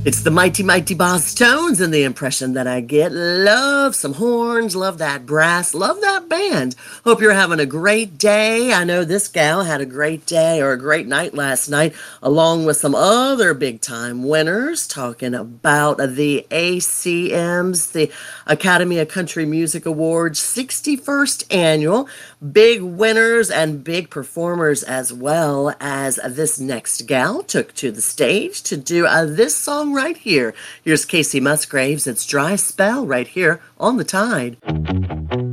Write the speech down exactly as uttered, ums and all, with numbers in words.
It's the mighty, mighty Boss Tones, and the impression that I get. Love some horns, love that brass, love that band. Hope you're having a great day. I know this gal had a great day or a great night last night, along with some other big time winners, talking about the A C Ms, the Academy of Country Music Awards sixty-first annual. Big winners and big performers, as well as this next gal took to the stage to do uh, this song right here. Here's Casey Musgraves. It's Dry Spell right here on The Tide.